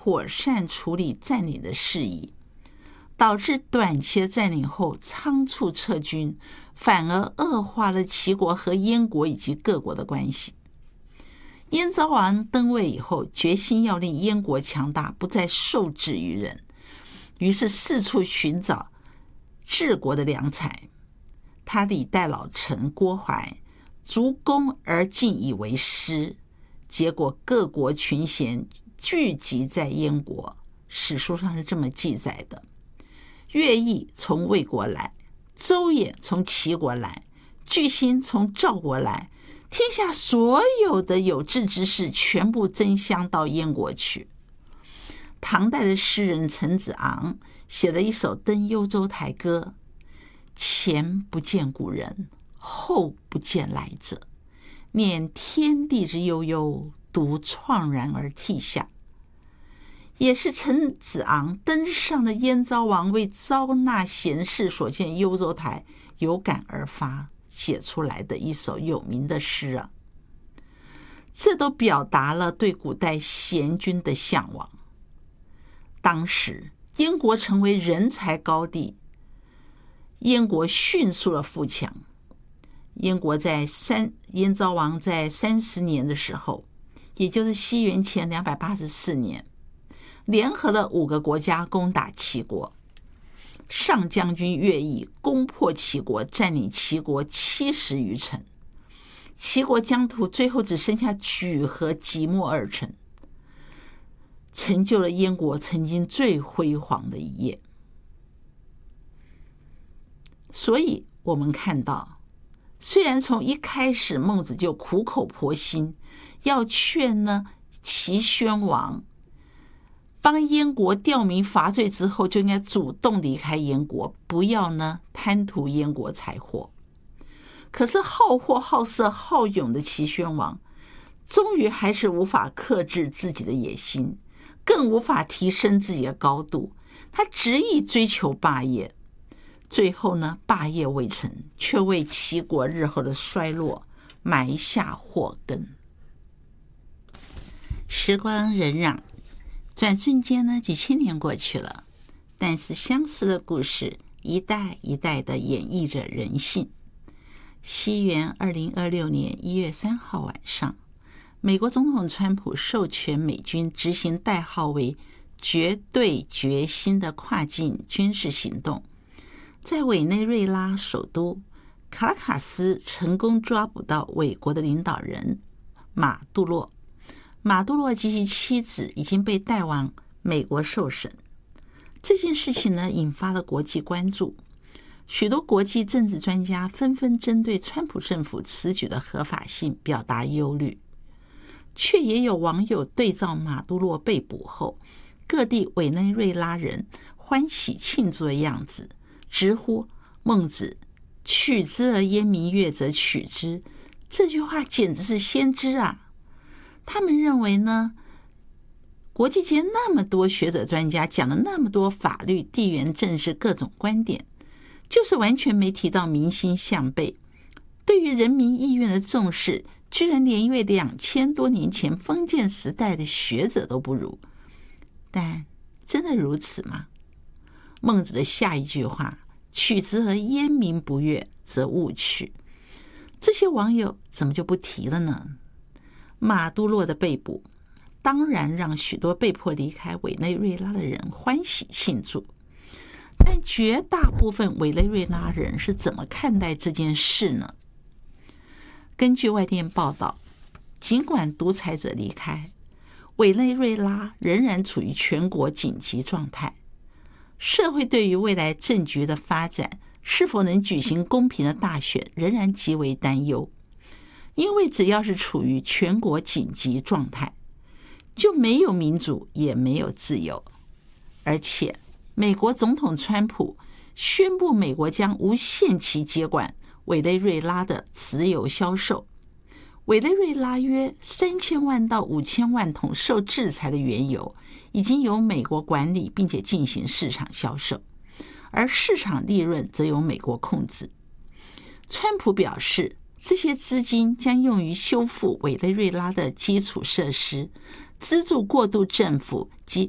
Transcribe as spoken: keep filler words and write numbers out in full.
妥善处理占领的事宜，导致短期的占领后仓促撤军，反而恶化了齐国和燕国以及各国的关系。燕昭王登位以后，决心要令燕国强大，不再受制于人，于是四处寻找治国的良才。他礼待老臣郭淮，逐功而进以为师，结果各国群贤聚集在燕国。史书上是这么记载的：乐毅从魏国来，周衍从齐国来，巨星从赵国来，天下所有的有志之士全部争相到燕国去。唐代的诗人陈子昂写了一首《登幽州台歌》：前不见古人，后不见来者，念天地之悠悠，独怆然而涕下。也是陈子昂登上了燕昭王为招纳贤士所建幽州台，有感而发写出来的一首有名的诗啊。这都表达了对古代贤君的向往。当时燕国成为人才高地，燕国迅速的富强。燕国在三燕昭王在三十年的时候，也就是西元前两百八十四年，联合了五个国家攻打齐国。上将军乐毅攻破齐国，占领齐国七十余城。齐国疆土最后只剩下莒和即墨二城，成就了燕国曾经最辉煌的一页。所以我们看到，虽然从一开始孟子就苦口婆心要劝呢齐宣王帮燕国吊民伐罪之后，就应该主动离开燕国，不要呢贪图燕国财货。可是好货好色好勇的齐宣王终于还是无法克制自己的野心，更无法提升自己的高度，他执意追求霸业。最后呢，霸业未成，却为齐国日后的衰落埋下祸根。时光荏苒，转瞬间呢，几千年过去了，但是相似的故事一代一代的演绎着人性。西元二零二六年一月三号晚上，美国总统川普授权美军执行代号为绝对决心的跨境军事行动，在委内瑞拉首都卡拉卡斯成功抓捕到伪国的领导人马杜洛。马杜洛及其妻子已经被带往美国受审。这件事情呢，引发了国际关注，许多国际政治专家纷纷针对川普政府此举的合法性表达忧虑，却也有网友对照马杜洛被捕后各地委内瑞拉人欢喜庆祝的样子，直呼孟子取之而焉民悦则取之，这句话简直是先知啊！他们认为呢，国际间那么多学者专家讲了那么多法律、地缘政治各种观点，就是完全没提到民心向背，对于人民意愿的重视，居然连一位两千多年前封建时代的学者都不如。但真的如此吗？孟子的下一句话“取之而焉民不悦，则勿取”，这些网友怎么就不提了呢？马杜洛的被捕当然让许多被迫离开委内瑞拉的人欢喜庆祝，但绝大部分委内瑞拉人是怎么看待这件事呢？根据外电报道，尽管独裁者离开，委内瑞拉仍然处于全国紧急状态，社会对于未来政局的发展是否能举行公平的大选仍然极为担忧。因为只要是处于全国紧急状态，就没有民主，也没有自由。而且美国总统川普宣布美国将无限期接管委内瑞拉的石油销售，委内瑞拉约三千万到五千万桶受制裁的原油已经由美国管理并且进行市场销售，而市场利润则由美国控制。川普表示，这些资金将用于修复委内瑞拉的基础设施，资助过渡政府及